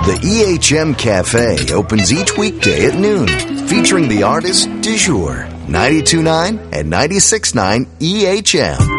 The EHM Cafe opens each weekday at noon, featuring the artist du jour, 92.9 and 96.9 EHM.